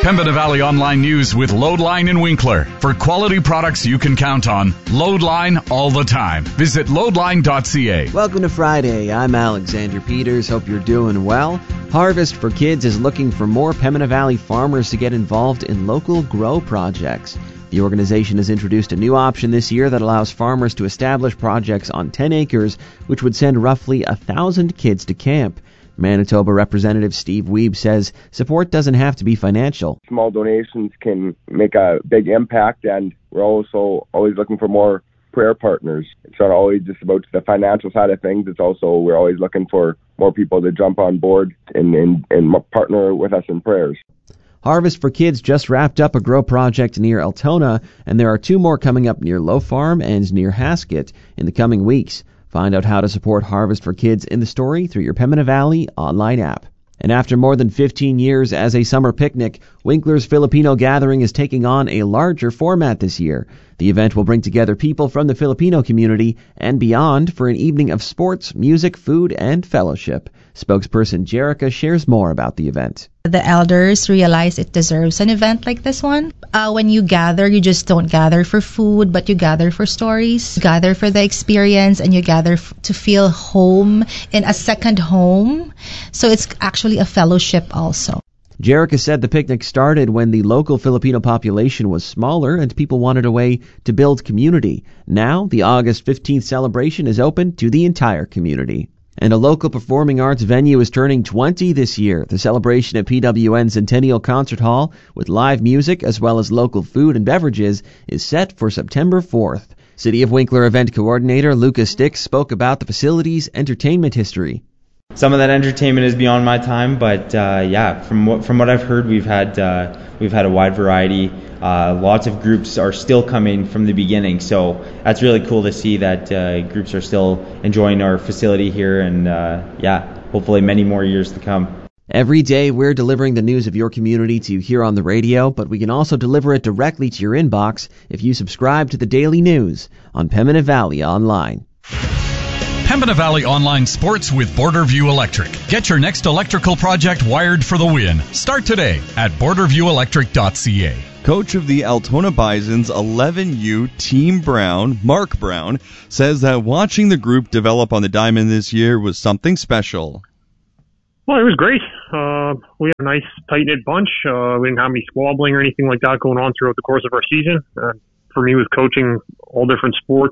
Pembina Valley Online News with Loadline and Winkler. For quality products you can count on, Loadline all the time. Visit loadline.ca. Welcome to Friday. I'm Alexander Peters. Hope you're doing well. Harvest for Kids is looking for more Pembina Valley farmers to get involved in local grow projects. The organization has introduced a new option this year that allows farmers to establish projects on 10 acres, which would send roughly 1,000 kids to camp. Manitoba Representative Steve Wiebe says support doesn't have to be financial. Small donations can make a big impact, and we're also always looking for more prayer partners. It's not always just about the financial side of things. It's also we're always looking for more people to jump on board and partner with us in prayers. Harvest for Kids just wrapped up a grow project near Altona, and there are 2 more coming up near Low Farm and near Haskett in the coming weeks. Find out how to support Harvest for Kids in the story through your Pembina Valley online app. And after more than 15 years as a summer picnic, Winkler's Filipino Gathering is taking on a larger format this year. The event will bring together people from the Filipino community and beyond for an evening of sports, music, food, and fellowship. Spokesperson Jerica shares more about the event. The elders realize it deserves an event like this one. When you gather, you just don't gather for food, but you gather for stories, you gather for the experience, and you gather to feel home in a second home. So it's actually a fellowship also. Jerica said the picnic started when the local Filipino population was smaller and people wanted a way to build community. Now, the August 15th celebration is open to the entire community. And a local performing arts venue is turning 20 this year. The celebration at PWN Centennial Concert Hall, with live music as well as local food and beverages, is set for September 4th. City of Winkler event coordinator Lucas Stix spoke about the facility's entertainment history. Some of that entertainment is beyond my time, but from what I've heard, we've had a wide variety. Lots of groups are still coming from the beginning, so that's really cool to see that groups are still enjoying our facility here, and hopefully many more years to come. Every day we're delivering the news of your community to you here on the radio, but we can also deliver it directly to your inbox if you subscribe to the daily news on Pembina Valley Online. Pembina Valley Online Sports with Borderview Electric. Get your next electrical project wired for the win. Start today at borderviewelectric.ca. Coach of the Altona Bisons 11U, Team Brown, Mark Brown, says that watching the group develop on the diamond this year was something special. Well, it was great. We had a nice, tight-knit bunch. We didn't have any squabbling or anything like that going on throughout the course of our season. For me, with coaching all different sports,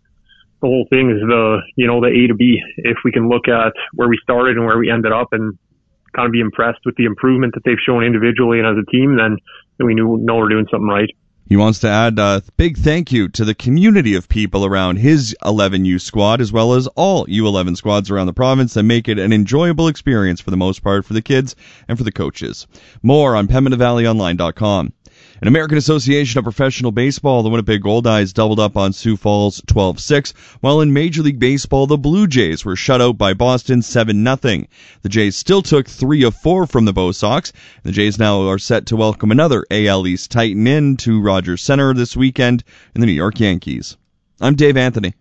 the whole thing is the A to B. If we can look at where we started and where we ended up and kind of be impressed with the improvement that they've shown individually and as a team, then we know we're doing something right. He wants to add a big thank you to the community of people around his 11U squad, as well as all U11 squads around the province that make it an enjoyable experience for the most part for the kids and for the coaches. More on PembinaValleyOnline.com. In American Association of Professional Baseball, the Winnipeg Goldeyes doubled up on Sioux Falls 12-6, while in Major League Baseball, the Blue Jays were shut out by Boston 7-0. The Jays still took 3 of 4 from the Bo Sox. The Jays now are set to welcome another AL East Titan in to Rogers Center this weekend in the New York Yankees. I'm Dave Anthony.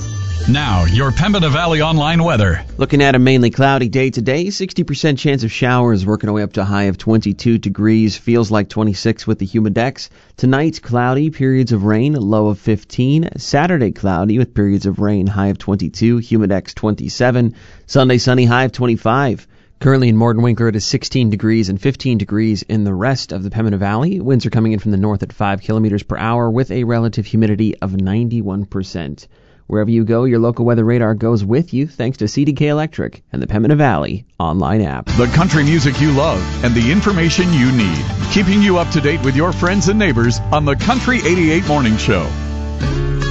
Now, your Pembina Valley Online weather. Looking at a mainly cloudy day today, 60% chance of showers, working our way up to a high of 22 degrees, feels like 26 with the humidex. Tonight, cloudy, periods of rain, low of 15. Saturday, cloudy with periods of rain, high of 22, humidex 27. Sunday, sunny, high of 25. Currently in Morden Winkler, it is 16 degrees and 15 degrees in the rest of the Pembina Valley. Winds are coming in from the north at 5 kilometers per hour with a relative humidity of 91%. Wherever you go, your local weather radar goes with you thanks to CDK Electric and the Pembina Valley online app. The country music you love and the information you need. Keeping you up to date with your friends and neighbors on the Country 88 Morning Show.